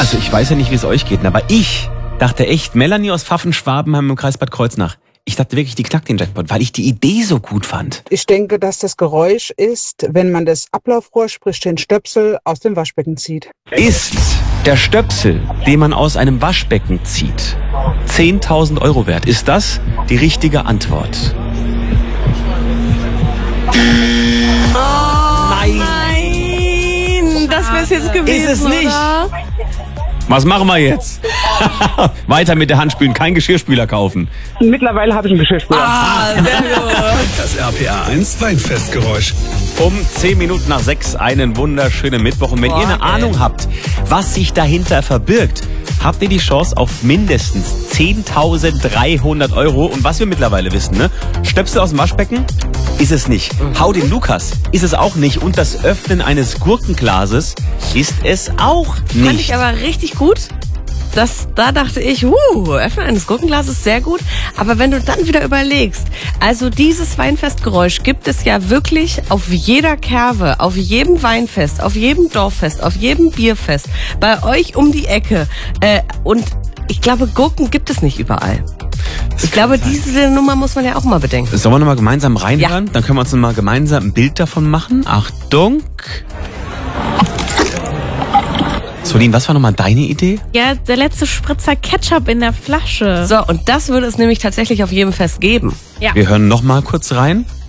Also ich weiß ja nicht, wie es euch geht, aber ich dachte echt, Melanie aus Pfaffenschwabenheim im Kreis Bad Kreuznach. Ich dachte wirklich, die knackt den Jackpot, weil ich die Idee so gut fand. Ich denke, dass das Geräusch ist, wenn man das Ablaufrohr, sprich den Stöpsel, aus dem Waschbecken zieht. Ist der Stöpsel, den man aus einem Waschbecken zieht, 10.000 € wert? Ist das die richtige Antwort? Nein, das wäre es jetzt gewesen, Ist es nicht? oder? Was machen wir jetzt? Weiter mit der Hand spülen, kein Geschirrspüler kaufen. Mittlerweile habe ich einen Geschirrspüler. Sehr gut. Das RPA 1 Weinfestgeräusch. Um 10 Minuten nach 6 einen wunderschönen Mittwoch. Und wenn ihr eine Ahnung habt, was sich dahinter verbirgt, habt ihr die Chance auf mindestens 10.300 €. Und was wir mittlerweile wissen, ne? Stöpsel aus dem Waschbecken ist es nicht. Hau den Lukas ist es auch nicht. Und das Öffnen eines Gurkenglases ist es auch nicht. Fand ich aber richtig gut. Da dachte ich, Öffnen eines Gurkenglases ist sehr gut. Aber wenn du dann wieder überlegst, also dieses Weinfestgeräusch gibt es ja wirklich auf jeder Kerwe, auf jedem Weinfest, auf jedem Dorffest, auf jedem Bierfest, bei euch um die Ecke. Und ich glaube, Gurken gibt es nicht überall. Ich glaube, diese Nummer muss man ja auch mal bedenken. Sollen wir nochmal gemeinsam reinhören? Ja. Dann können wir uns nochmal gemeinsam ein Bild davon machen. Achtung. Solin, was war nochmal deine Idee? Ja, der letzte Spritzer Ketchup in der Flasche. So, und das würde es nämlich tatsächlich auf jedem Fest geben. Ja. Wir hören nochmal kurz rein.